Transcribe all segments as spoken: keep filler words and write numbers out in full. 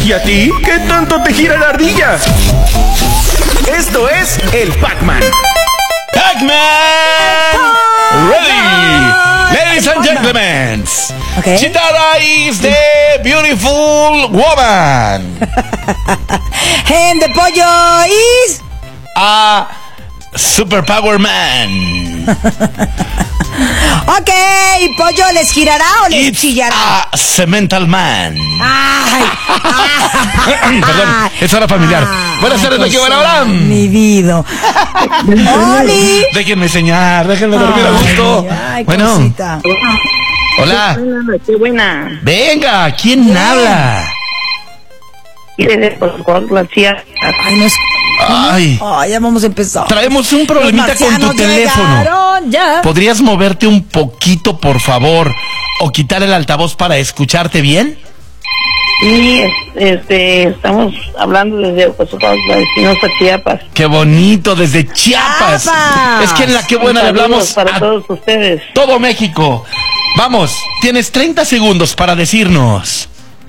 ¿Y a ti? ¿Qué tanto te gira la ardilla? Esto es el Pac-Man. Pac-Man! Ready! Ladies and gentlemen, Okay. Chitara is the beautiful woman. And the pollo is... A superpower man. Ok, pollo, ¿les girará o les It's chillará? a cemental man. Ay, ay, Perdón, es hora familiar. Buenas tardes, aquí buena hora. Mi vida. Oli. Déjenme enseñar, déjenme dormir a gusto. Ay, ay, Bueno, cosita. hola. Qué buena. Venga, ¿quién Bien. habla? ¿Quieres por favor la tía? Ay, no es... Ay, Ay, ya vamos a empezar. traemos un problemita Los con tu marcianos teléfono. llegaron ya. ¿Podrías moverte un poquito, por favor? ¿O quitar el altavoz para escucharte bien? Sí, este, estamos hablando desde Ocosopautla, Espinosa, Chiapas. ¡Qué bonito! Desde Chiapas. Chiapas. Es que en la que buena le Saludos hablamos para a todos ustedes. todo México. Vamos, tienes treinta segundos para decirnos.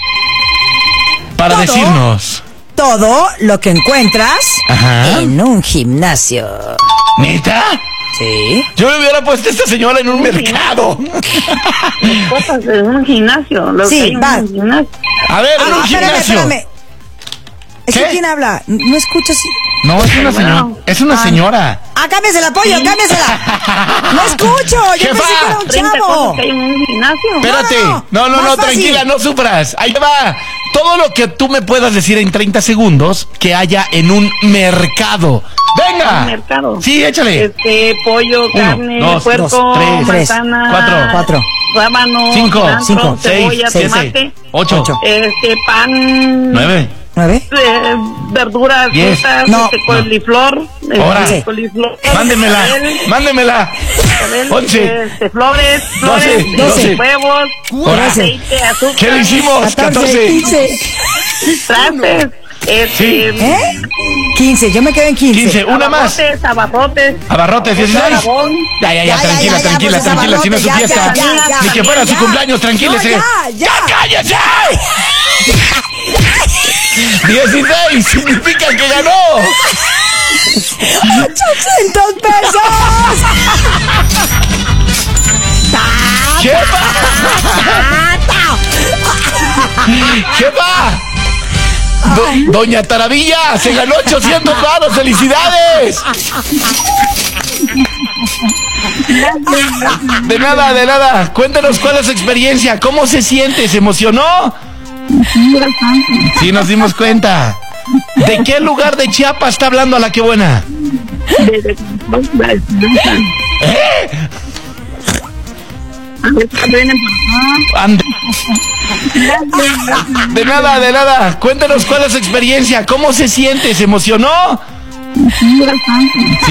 Para ¿Todo? decirnos. Todo lo que encuentras Ajá. en un gimnasio. ¿Neta? Sí. Yo le hubiera puesto a esta señora en un mercado. Cosas en un gimnasio. Lo Sí, que hay en va. un gimnasio. A ver, Ah, en un espérame, gimnasio. espérame. ¿Es ¿Qué? que quién habla? ¿No escuchas? No, es una señora. Bueno. Es una Ah. señora. Ah, cámbiasela, pollo, cámbiasela. No escucho, yo Jefa. pensé que era un treinta chavo. cosas que hay en un gimnasio. Espérate. no, No, no, no, más fácil. tranquila, no sufras. Ahí va. Todo lo que tú me puedas decir en treinta segundos que haya en un mercado. ¡Venga! Un mercado. Sí, échale. Este, pollo, Uno, carne, dos, puerco, dos, tres, tres, manzana, cuatro, cuatro, rábano, Cinco, cilantro, cinco, cebolla, seis, tomate, siete, ocho, Ocho. este, pan, nueve. ¿Nueve? eh, verduras, Diez. frutas, No. este, coliflor, este, Ahora. coliflor, Mándemela, cascabel, mándemela. cascabel, Once. este, flores, Doce, flores, doce. huevos, Ahora. aceite, azúcar, ¿Qué le hicimos? catorce. quince. trastes, este, Sí. ¿Eh? quince, yo me quedé en quince. quince. Una más. abarrotes, abarrotes, Abarrotes, dieciséis. jabón. Ya, ya, ya, Ya, ya, tranquila, ya, ya, tranquila, pues, tranquila. Si no es su abarrotes, ya, fiesta. ya, ya, Ni que ya, fuera su ya. cumpleaños, tranquilese. No, ya, ya. cállese! dieciséis significa que ganó. ¡ochocientos pesos! ¡Jefa! ¡Jefa! Do- Doña Taravilla se ganó ochocientos varos. ¡Felicidades! De nada, de nada. Cuéntanos cuál es su experiencia. ¿Cómo se siente? ¿Se emocionó? Sí, nos dimos cuenta. ¿De qué lugar de Chiapas está hablando a la que buena? de- de- ¿Eh? Vienen por acá. Ande- De nada, de nada. Cuéntanos cuál es su experiencia. ¿Cómo se siente? ¿Se emocionó? Sí,